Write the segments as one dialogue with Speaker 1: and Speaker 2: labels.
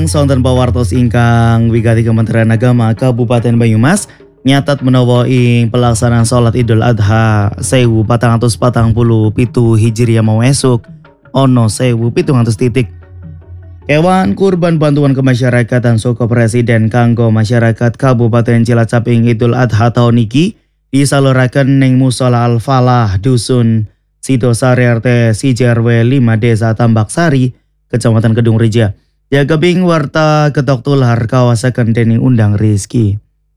Speaker 1: Sonten pawartos ingkang wigati Kementerian Agama Kabupaten Banyumas nyatat menawa ing pelaksanaan salat Idul Adha 1447 Hijriah mau esuk ono 1700 titik. Kewan kurban bantuan kemasyarakatan saka Presiden kanggo masyarakat Kabupaten Cilacap ing Idul Adha tahun iki disaluraken ning Mushola Al-Falah Dusun Sidosari RT CJRW 5 Desa Tambak Sari, Kecamatan Kedung Reja. Ya kebing warta ketok tular kawasaken dening undang Rizki.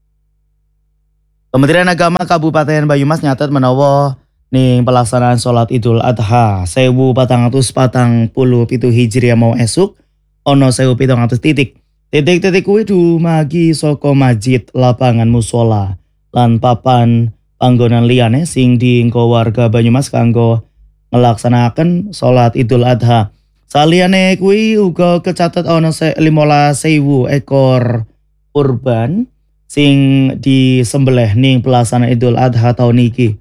Speaker 1: Kementerian Agama Kabupaten Banyumas nyatet menawa ning pelaksanaan salat Idul Adha 1447 Hijriah mau esuk ono 1700 titik. Titik-titik kuwi dumagi saka masjid, lapangan mushola lan papan panggonan liyane sing dienggo warga Banyumas kanggo ngelaksanaken salat Idul Adha. Saliyane kuwi uga kecatet ana 15.000 ekor kurban sing disembelih ning pelaksanaan Idul Adha tahun iki.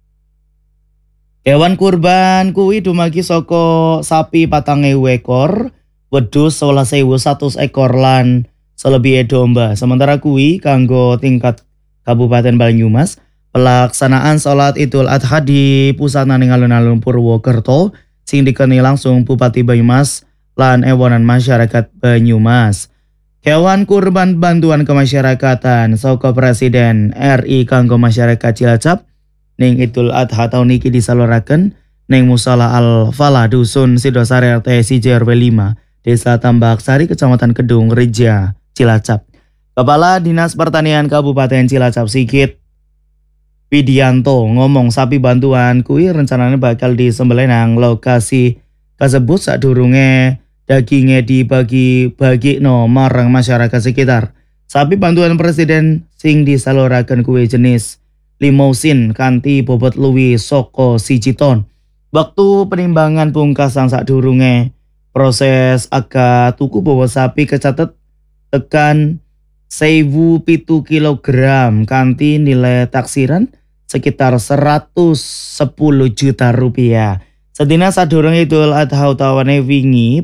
Speaker 1: Kewan kurban kuwi dumagi saka sapi 4.000 ekor, wedhus 11.100 ekor lan selebihe domba. Sementara kuwi kanggo tingkat Kabupaten Banyumas, pelaksanaan salat Idul Adha di pusatan ning alun-alun Purwokerto sing dikeni langsung Bupati Banyumas lan ewonan masyarakat Banyumas. Kewan kurban bantuan kemasyarakatan saka Presiden RI kanggo masyarakat Cilacap ning Idul Adha tahun iki disaluraken ning Mushola Al-Falah Dusun Sidosari RT CJRW 5 Desa Tambak Sari Kecamatan Kedung Reja Cilacap. Kepala Dinas Pertanian Kabupaten Cilacap Sigit Widianto ngomong sapi bantuan kuwi rencananya bakal disembelih nang lokasi kasebut sadurunge dagingnya dibagi-bagi marang masyarakat sekitar. Sapi bantuan Presiden sing disaluraken kuwi jenis limousin kanthi bobot luwih saka 1 ton. Waktu penimbangan pungkasan sadurunge proses aga tuku bobot sapi kecatet tekan 1.007 kg kanthi nilai taksiran sekitar 110 juta rupiah. Sedina sadurunge Idul Adha utawane wingi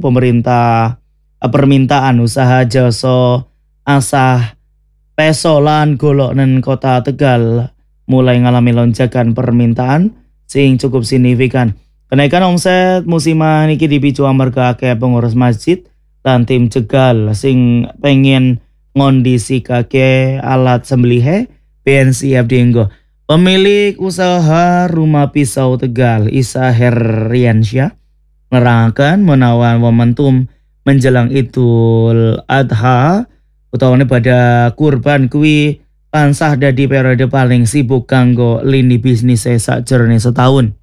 Speaker 1: permintaan usaha jasa asah peso lan golonen Kota Tegal mulai ngalami lonjakan permintaan sing cukup signifikan. Kenaikan omset musiman iki dipicu amarga akeh pengurus masjid lan tim jegal sing pengen ngondisikake alat sembelihe ben siap dienggo. Pemilik usaha Rumah Pisau Tegal, Isa Heriansyah, nerangkan menawan momentum menjelang Idul Adha utawane pada kurban kuwi tansah dadi periode paling sibuk kanggo lini bisnis sakjroning setahun.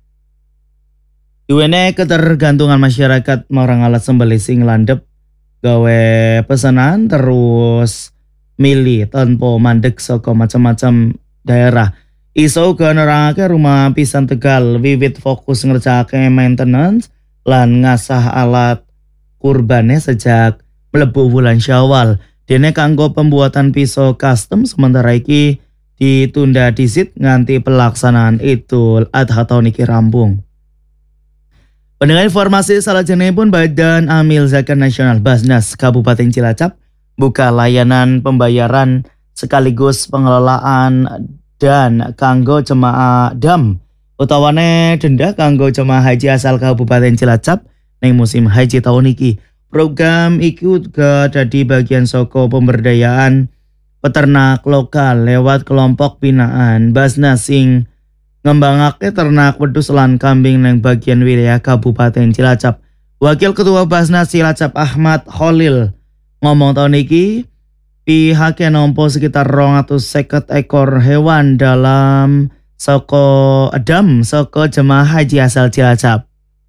Speaker 1: Duwene ketergantungan masyarakat marang alat sembelih sing landhep gawe pesanan terus milih tanpa mandek saka macam-macam daerah. Iso uga nerangake Rumah Pisan Tegal wiwit fokus ngerjakake maintenance lan ngasah alat kurbane sejak mlebu bulan Syawal. Dene kanggo pembuatan pisau custom sementara iki ditunda disit nganti pelaksanaan Idul Adha tahun iki rampung. Pendengar informasi salajengipun Badan Amil Zakat Nasional Basnas Kabupaten Cilacap buka layanan pembayaran sekaligus pengelolaan dan kanggo jemaah dam utawane denda kanggo jemaah haji asal Kabupaten Cilacap ning musim haji tahun iki. Program iki uga dadi bagian saka pemberdayaan peternak lokal lewat kelompok binaan Basnas sing ngembangake ternak wedhus lan kambing ning bagian wilayah Kabupaten Cilacap. Wakil Ketua Basnas Cilacap Ahmad Khalil ngomong tahun iki pihaknya nampa sekitar 250 ekor hewan dalam saka jemaah haji asal Cilacap.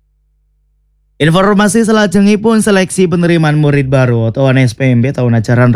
Speaker 1: Informasi selajengipun seleksi penerimaan murid baru atau SPMB tahun ajaran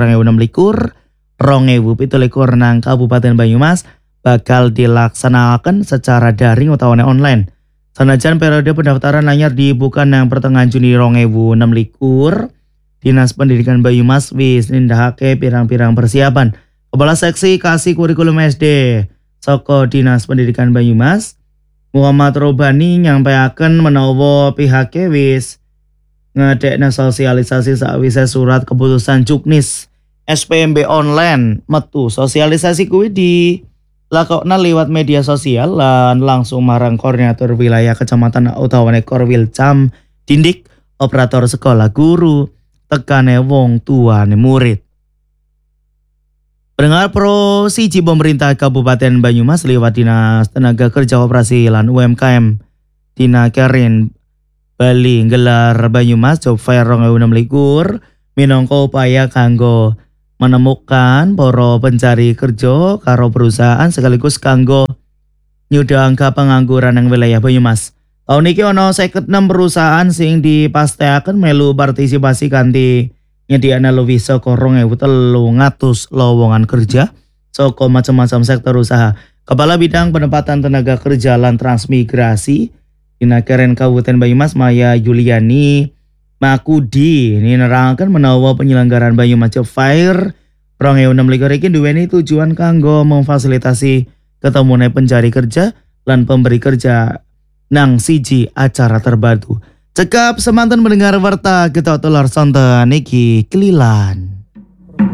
Speaker 1: 2026-2027 nang Kabupaten Banyumas bakal dilaksanakan secara daring atau online. Sanajan periode pendaftaran anyar dibuka nang pertengahan Juni 2026, Dinas Pendidikan Banyumas wis nindakake pirang-pirang persiapan. Kepala Seksi Kasih Kurikulum SD saka Dinas Pendidikan Banyumas, Muhammad Robani nyampaiaken menawa pihake wis ngedekna sosialisasi sakwise surat keputusan Juknis SPMB online metu. Sosialisasi kuwi dilakokna liwat media sosial lan langsung marang koordinator wilayah kecamatan utawane Korwilcam, Dindik, operator sekolah, guru, tekane wong tuane murid. Pendengar Pro Siji pemerintah Kabupaten Banyumas lewat Dinas Tenaga Kerja Operasi lan UMKM Dina Kerin Bali nggelar Banyumas Job Fair 2026 minangka upaya kanggo menemukan para pencari kerja karo perusahaan sekaligus kanggo nyuda angka pengangguran yang wilayah Banyumas. Tahun iki ana 56 perusahaan sing dipastekaken melu partisipasi kanthi nyediakna luwih saka 2.300 lowongan kerja saka macam-macam sektor usaha. Kepala Bidang Penempatan Tenaga Kerja lan Transmigrasi Dina Keren Kabupaten Banyumas Maya Yuliani Makudi ini nerangaken menawa penyelenggaraan Banyumas Job Fair 2026 iki duweni tujuan kanggo memfasilitasi ketemune pencari kerja lan pemberi kerja nang siji acara terbaru. Cekap semanten mendengar warta kita tular sonten iki kelilan.